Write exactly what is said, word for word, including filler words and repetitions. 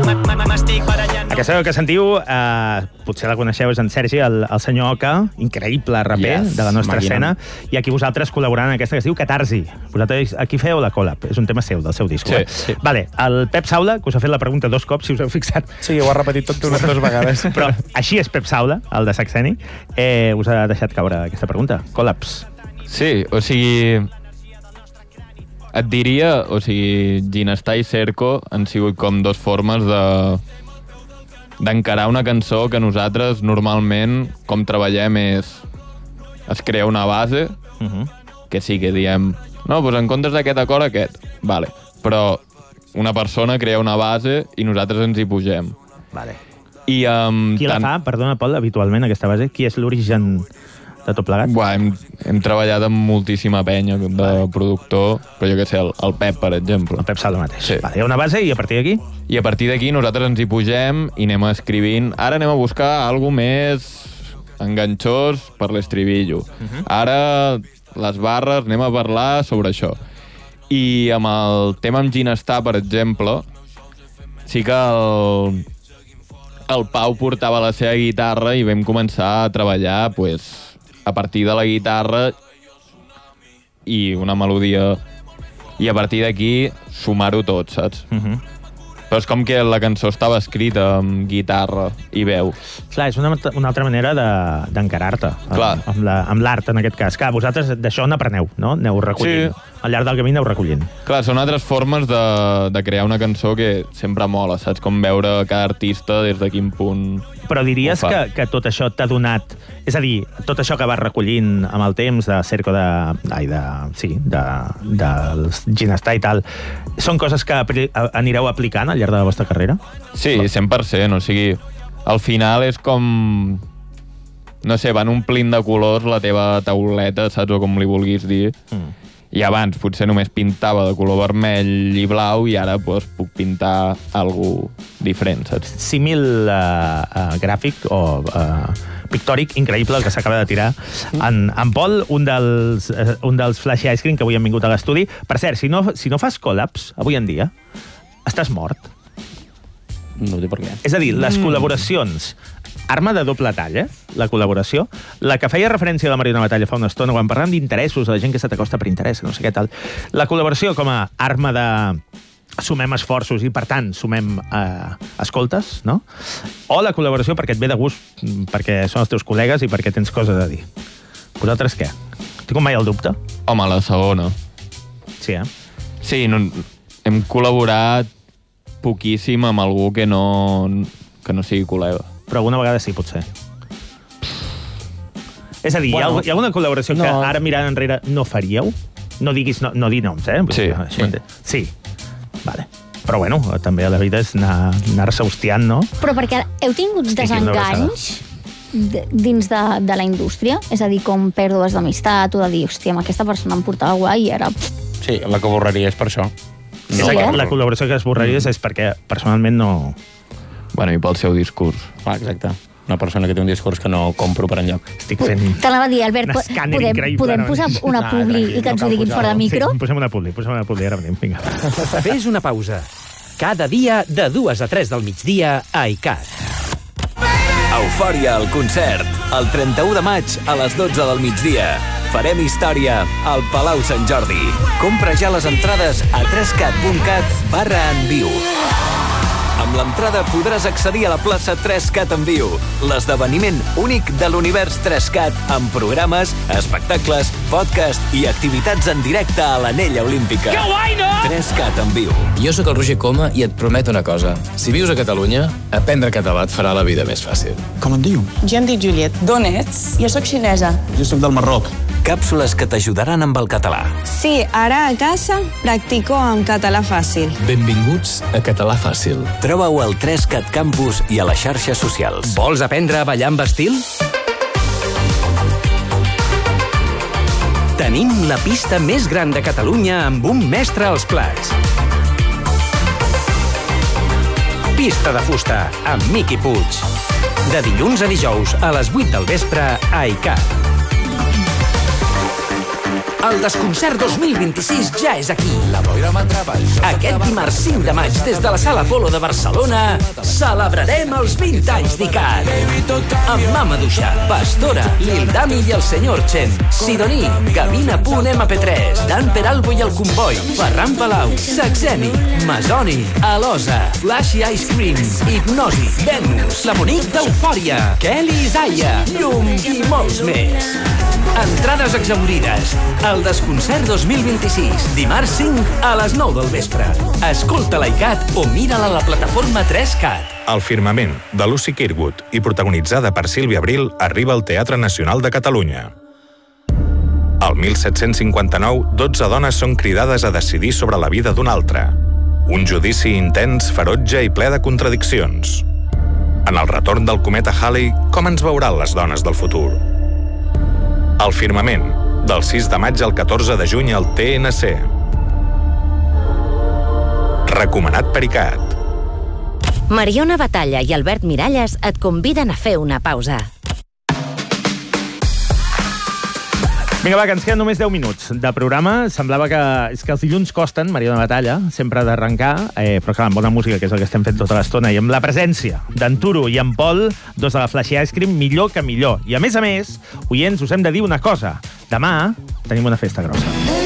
Aquesta veu que sentiu, eh, potser la coneixeu, és en Sergi, el, el senyor Oca, increïble raper Yes, de la nostra màquina. escena, i aquí vosaltres col·laborant en aquesta que es diu Catarsi. Vosaltres aquí feu la collab, és un tema seu, del seu disc. Sí, eh? sí. Vale, el Pep Saula, que us ha fet la pregunta dos cops, si us heu fixat. Sí, ho ha repetit tot unes dues vegades. Però així és Pep Saula, el de Saxeni. Eh, us ha deixat caure aquesta pregunta. Collabs. Sí, o sigui... Et diria, o sigui, Ginestar i Cerco han sigut com dos formes de d'encarar una cançó que nosaltres normalment, com treballem, és... Es crea una base, Uh -huh. que sí que diem... No, doncs en comptes d'aquest acord, aquest. Vale. Però una persona crea una base i nosaltres ens hi pugem. Vale. I, um, Qui la fa, perdona, Pol, habitualment, aquesta base? Qui és l'origen de tot plegat? Buah, hem, hem treballat amb moltíssima penya de vale. productor, però jo què sé, el, el Pep, per exemple. El Pep Saula mateix. Sí. Vale, hi ha una base i a partir d'aquí? I a partir d'aquí nosaltres ens hi pugem i anem escrivint. Ara anem a buscar alguna més enganxós per l'estribillo. Uh-huh. Ara les barres anem a parlar sobre això. I amb el tema amb Ginestar, per exemple, sí que el, el Pau portava la seva guitarra i vam començar a treballar pues, a partir de la guitarra i una melodia, i a partir d'aquí sumar-ho tot, saps? Uh-huh. Però és com que la cançó estava escrita amb guitarra i veu. Clar, és una, una altra manera de- d'encarar-te Clar. amb, amb la- amb l'art, en aquest cas. Clar, vosaltres d'això n'apreneu, no? Aneu recollint. Sí. Al llarg del camí aneu recollint. Clar, són altres formes de, de crear una cançó que sempre mola, saps? Com veure cada artista des de quin punt... Però diries Ho fa. que, que tot això t'ha donat... És a dir, tot això que vas recollint amb el temps de Cerco de... Ai, de... Sí, de, dels Ginestar i tal, són coses que apli- anireu aplicant al llarg de la vostra carrera? Sí, cent per cent, o sigui, al final és com... No sé, van omplint de colors la teva tauleta, saps? O com li vulguis dir. Mm. I abans potser només pintava de color vermell i blau i ara doncs, puc pintar alguna diferent, saps? Símil uh, uh, gràfic o uh, pictòric increïble el que s'acaba de tirar en, en Pol, un dels, uh, un dels Flash Ice Cream que avui han vingut a l'estudi. Per cert, si no, si no fas collabs avui en dia, estàs mort. No sé per què. És a dir, les mm. col·laboracions, arma de doble tall, eh? La col·laboració. La que feia referència a la Mariona Batalla fa una estona, quan parlàvem d'interessos, de la gent que se t'acosta per interès, no sé què tal. La col·laboració com a arma de... sumem esforços i, per tant, sumem eh, escoltes, no? O la col·laboració perquè et ve de gust, perquè són els teus col·legues i perquè tens coses a dir. Vosaltres què? Tinc mai el dubte? Home, la segona. Sí, eh? Sí, no, hem col·laborat poquíssim amb algú que no, que no sigui col·lega. Però alguna vegada sí, potser. És a dir, bueno, hi, ha, hi ha alguna col·laboració no. que ara mirant enrere no faríeu? No diguis, no, no di noms, eh? Sí. Sí. Sí. Vale. Però bueno, també a la vida és anar, anar-se hostiant, no? Però perquè heu tingut Estic desenganys de- dins de, de la indústria? És a dir, com pèrdues d'amistat o de dir, hòstia, amb aquesta persona em portava guai i ara... Sí, la que borraria és per això. No, Sí, la, eh? la col·laboració que es borraries és perquè personalment no... Bueno, i pel seu discurs. Ah, exacte. Una persona que té un discurs que no compro per enlloc. Estic fent... T'anava a dir, Albert, Un po- escàner podem, increïble, podem no? posar una No, publi tranquil, i que no ens ho cal diguin posar-ho. fora de micro? Sí, posem una publi, posem una publi, ara venim, vinga. Fes una pausa. Cada dia, de dues a tres del migdia, a ICAT. Eufòria al concert. El trenta-u de maig a les dotze del migdia. Farem història al Palau Sant Jordi. Compra ja les entrades a trescat punt cat barra en viu. Amb l'entrada podràs accedir a la plaça trescat en viu, l'esdeveniment únic de l'univers trescat amb programes, espectacles, podcast i activitats en directe a l'Anella Olímpica. Que guai, no? trescat en viu. Jo sóc el Roger Coma i et prometo una cosa. Si vius a Catalunya, aprendre català et farà la vida més fàcil. Com et dius? Jo em dic Juliet. D'on ets? Jo sóc xinesa. Jo sóc del Marroc. Càpsules que t'ajudaran amb el català. Sí, ara a casa practico en català fàcil. Benvinguts a Català Fàcil. Troba-ho al trescat Campus i a les xarxes socials. Vols aprendre a ballar amb estil? Tenim la pista més gran de Catalunya amb un mestre als plats. Pista de fusta amb Miqui Puig. De dilluns a dijous a les vuit del vespre a ICAT. El Desconcert dos mil vint-i-sis ja és aquí. Aquest dimarts cinc de maig, des de la Sala Apolo de Barcelona, celebrarem els vint anys d'I C A T. Amb Mama Duixa, Pastora, Lil Dami i el senyor Chen, Sidoní, Gavina punt ema pe tres, Dan Peralbo i el Comboi, Ferran Palau, Saxeni, Masoni, Alosa, Flashy Ice Cream, Hipnosi, Venus, la Monique d'Eufòria, Kelly Isaiah, Llum i molts més. Entrades exaurides. El Desconcert dos mil vint-i-sis, dimarts cinc a les nou del vespre. Escolta l'I C A T o mira-la a la plataforma tres cat. El firmament, de Lucy Kirkwood i protagonitzada per Sílvia Abril, arriba al Teatre Nacional de Catalunya. El mil set-cents cinquanta-nou, dotze dones són cridades a decidir sobre la vida d'una altra. Un judici intens, ferotge i ple de contradiccions. En el retorn del cometa Halley, com ens veuran les dones del futur? El firmament, del sis de maig al catorze de juny al T N C. Recomanat per I C A T. Mariona Batalla i Albert Miralles et conviden a fer una pausa. Vinga, va, que ens queden només deu minuts de programa. Semblava que, és que els dilluns costen, Mariona Batalla, sempre d'arrencar, eh, però clar, amb bona música, que és el que estem fent tota l'estona, i amb la presència d'en Turo i en Pol, dos de la Flashy Ice Cream, millor que millor. I a més a més, oients, us hem de dir una cosa. Demà tenim una festa grossa.